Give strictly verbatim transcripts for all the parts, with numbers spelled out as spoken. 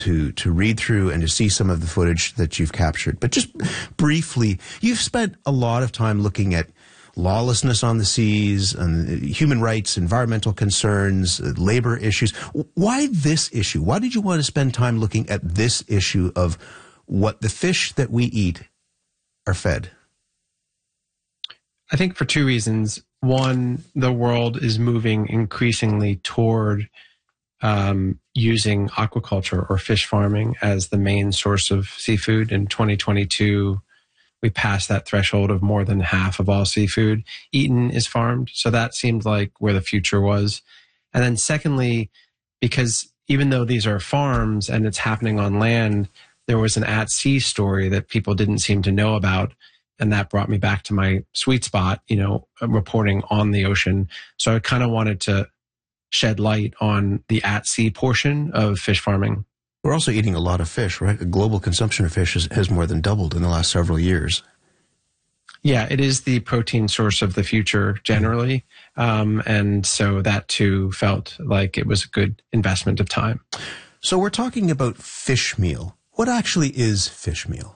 to to read through and to see some of the footage that you've captured. But just briefly, you've spent a lot of time looking at lawlessness on the seas, and human rights, environmental concerns, labor issues. Why this issue? Why did you want to spend time looking at this issue of what the fish that we eat are fed? I think for two reasons. One, the world is moving increasingly toward um, using aquaculture or fish farming as the main source of seafood. In twenty twenty-two, we passed that threshold of more than half of all seafood eaten is farmed. So that seemed like where the future was. And then secondly, because even though these are farms and it's happening on land, there was an at-sea story that people didn't seem to know about. And that brought me back to my sweet spot, you know, reporting on the ocean. So I kind of wanted to shed light on the at-sea portion of fish farming. We're also eating a lot of fish, right? The global consumption of fish has, has more than doubled in the last several years. Yeah, it is the protein source of the future generally. Um, and so that too felt like it was a good investment of time. So we're talking about fish meal. What actually is fish meal?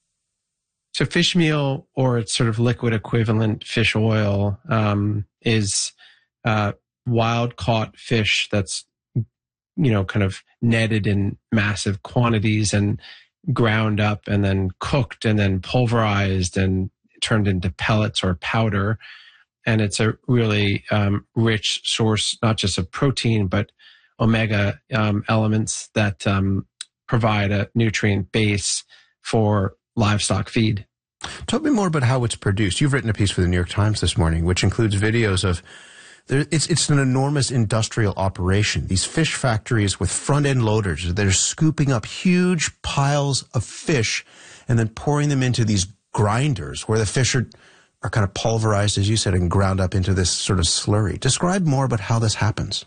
So fish meal, or its sort of liquid equivalent, fish oil, um, is uh, wild caught fish that's, you know, kind of netted in massive quantities and ground up and then cooked and then pulverized and turned into pellets or powder. And it's a really um, rich source, not just of protein, but omega um, elements that um, provide a nutrient base for livestock feed. Tell me more about how it's produced. You've written a piece for the New York Times this morning, which includes videos of There, it's, it's an enormous industrial operation. These fish factories with front-end loaders, they're scooping up huge piles of fish and then pouring them into these grinders where the fish are, are kind of pulverized, as you said, and ground up into this sort of slurry. Describe more about how this happens.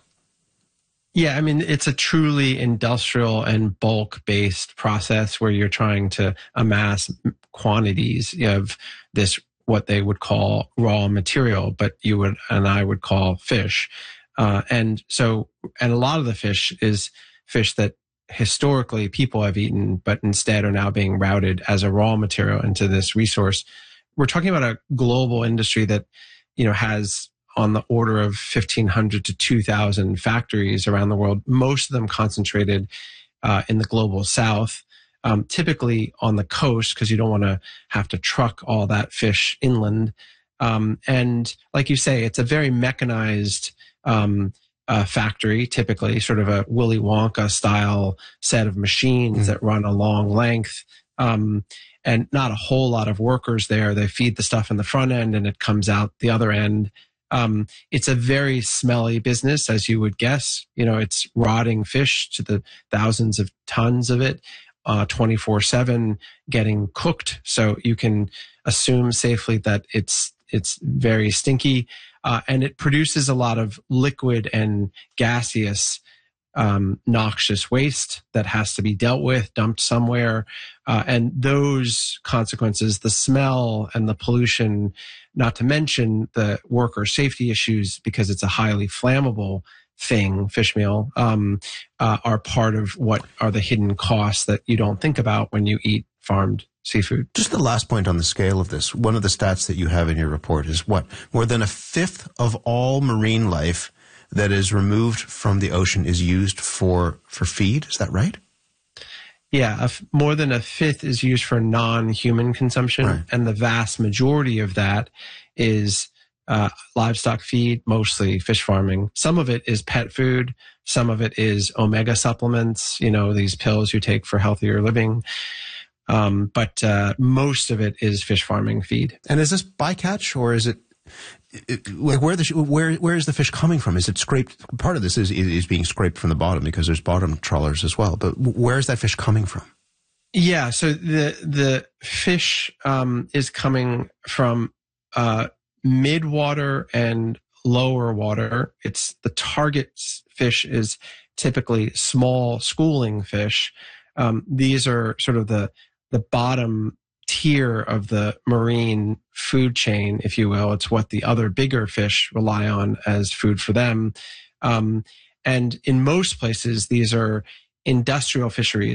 Yeah, I mean, it's a truly industrial and bulk-based process where you're trying to amass quantities of this, what they would call raw material, but you would and I would call fish. Uh, and so, and a lot of the fish is fish that historically people have eaten, but instead are now being routed as a raw material into this resource. We're talking about a global industry that, you know, has on the order of fifteen hundred to two thousand factories around the world, most of them concentrated uh, in the global south. Um, typically on the coast, because you don't want to have to truck all that fish inland. Um, and like you say, it's a very mechanized um, uh, factory, typically sort of a Willy Wonka style set of machines mm-hmm. that run a long length, um, and not a whole lot of workers there. They feed the stuff in the front end and it comes out the other end. Um, it's a very smelly business, as you would guess. You know, it's rotting fish to the thousands of tons of it. Uh, twenty-four seven getting cooked. So you can assume safely that it's it's very stinky. Uh, and it produces a lot of liquid and gaseous um, noxious waste that has to be dealt with, dumped somewhere. Uh, and those consequences, the smell and the pollution, not to mention the worker safety issues, because it's a highly flammable thing, fish meal, um, uh, are part of what are the hidden costs that you don't think about when you eat farmed seafood. Just the last point on the scale of this. One of the stats that you have in your report is what? More than a fifth of all marine life that is removed from the ocean is used for, for feed. Is that right? Yeah, a f- more than a fifth is used for non-human consumption. Right. And the vast majority of that is Uh, livestock feed, mostly fish farming. Some of it is pet food. Some of it is omega supplements, you know, these pills you take for healthier living. Um, but uh, most of it is fish farming feed. And is this bycatch, or is it, it like where the where where is the fish coming from? Is it scraped? Part of this is is being scraped from the bottom because there's bottom trawlers as well. But where is that fish coming from? Yeah, so the the fish um, is coming from Uh, mid-water and lower water. It's the target fish is typically small schooling fish. Um, these are sort of the the bottom tier of the marine food chain, if you will. It's what the other bigger fish rely on as food for them. Um, and in most places, these are industrial fisheries.